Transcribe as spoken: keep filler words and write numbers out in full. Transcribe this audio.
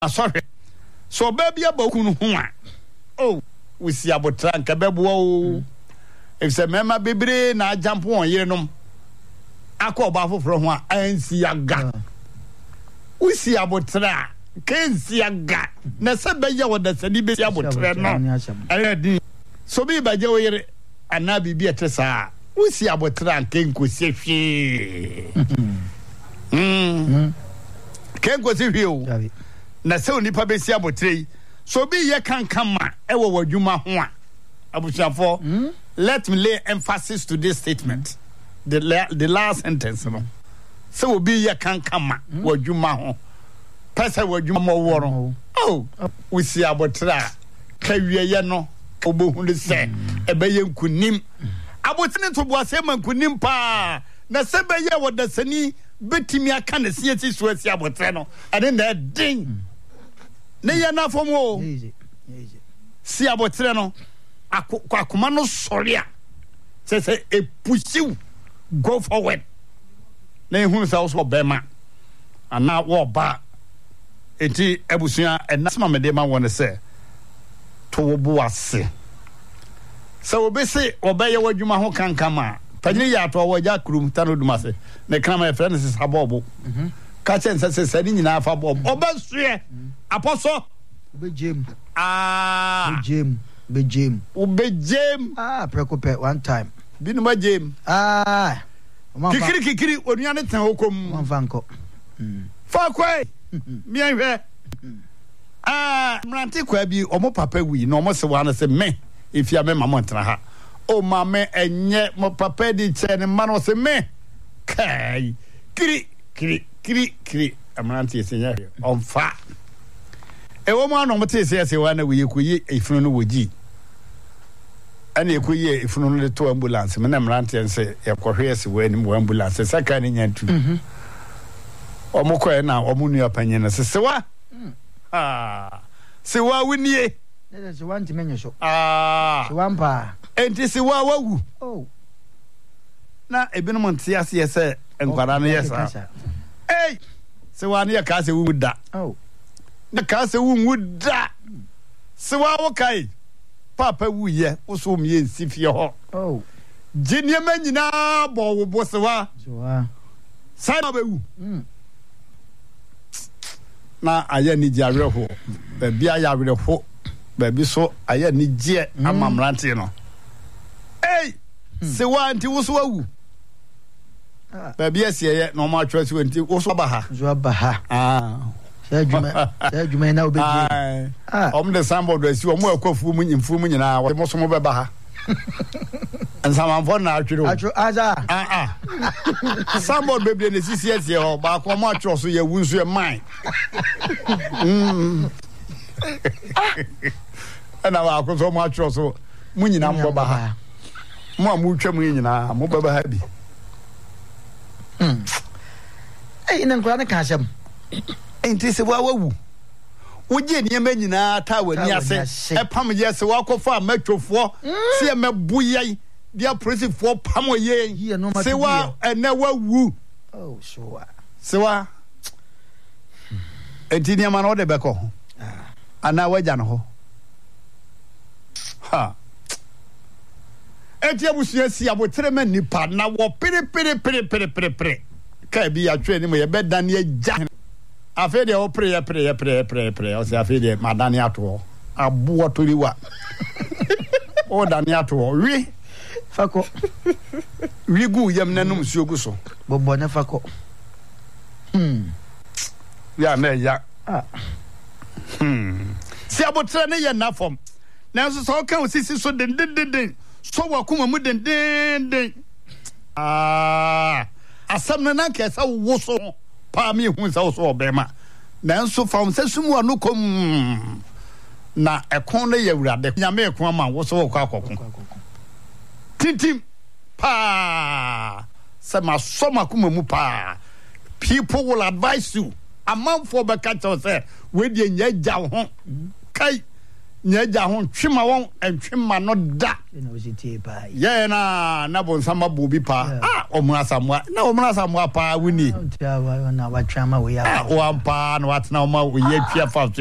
sorry so baby abokunu ho a oh we see abotra nka bebo o if say mema bebre na jump on yerenom akọ ba foforo ho a ansi aga we see abotra kensi aga na se beye woda sani be abotra no ayadi so bi baje wo yere anabi bi etesa we see abotra nkenko se hwe mm kenko se hwe o na se onipa be si abotre so bi ye kankama e wo wadwuma ho a abusuafo let me lay emphasis to this statement the la, the last sentence no so bi ye kankama wadwuma ho pesa wadwuma mo woro oh we si abotra ka wieye no obohu ne se e be ye nkunim abotine to boase ma nkunim pa na se be ye wodasani betimi aka na sie ti so asi abotre no ade na din ne ye na fom o easy easy si abotre no akoma no sori a se se e pursue go forward na ehun sa so bema ana wo ba enti ebusua enasema mede ma won se to wo bo ase se obese obaye wadwuma ho kankama panyi ya to wo ja krum tano dumase ne krama e friend se sabobo mhm ka chen se se sani nyina fa bob obasue apostle bejem ah bejem bejem bejem ah prekope one time binu ma jem ah kikiri kikiri onua ne tan hokom manfanko fa kwai mi anhwe ah mranti kwa bi omo papa wi no omo se wa na se me ifia me mama ntena ha o mama enye mo papa di che ne ma no se me kai kiri kiri kiri kiri amranti esenya onfa e wo mo ano mo te se se wa na wi kuyi ifunu no woji ani ekuyi ifunu no to ambulance me na amranti ense yakohwe se wa ni mo ambulance saka ni nyantu mhm omo kwa na omo nua panye na se se wa ah se wa winie ne se wanti menyo so ah se wampa enti se wa wawu oh na ebinom ntiase yese enkwara no yesa eh se wa ne ka se wu da oh na ka se wu da se wa wo kai papa wu ye wo so mi ensi fie ho oh jinie manyina bo wo bo se wa so wa sai na be wu mm na aya ni jare ho ba bia ya were ho ba bi so aya ni je amamrante no eh se wa nti wo so awu ba bia se ye no ma atwa se nti wo so ba ha so ba ha ah se djuma se djuma na obeje ah om de sambo do si o mo akwafu mu nyimfu mu nyina wo mo so mo be ba ha ensama fo na atwiro atwo aza ah ah sambo bebre ne sisi asie ho ba ko mo atwo so ye wunsu e man mm ana wa ko so mo atwo so mu nyina mbo ba ha mo amu twa mu nyina mo ba ba ha bi mm eh ina nkwa na ka asem enti se wa wawu oje ni me nyina ta wani ase e pam ye se wa kofa matwofo se e mebu ye dia prosifo pam ye se wa ene wawu oh so se wa enti ni ma no de beko ana waja no ho ha enti abusu asi abotre me nipa na wo pere pere pere pere pere pere ka bi ya twa ni mo ye be dan ye ja afi de o pray pray pray pray pray o se afi de madani ato abo toriwa o dani ato wi fako wi gu yam nanum suogu so bobo na fako hmm ya na ya ah hmm si abotre ne ye na fom na so so ka osisi so den den den so wa kuma mu den den den ah asam na na ka sa wo so pa mi hu sa so obema na nso fam se sumu anu kom na ekon na yawurade nyame ekon ma wo so kwa akokon tintim pa se ma so makuma mu pa people will advise you among for be catch us say we dey nya ja ho kai nyaja ho twema won entwema no da na ositie pa ye na na bonsama bobi pa ah omuna samwa na omuna samwa pa wini na wa twama we ya ah wa pa na watna oma we ya twa fa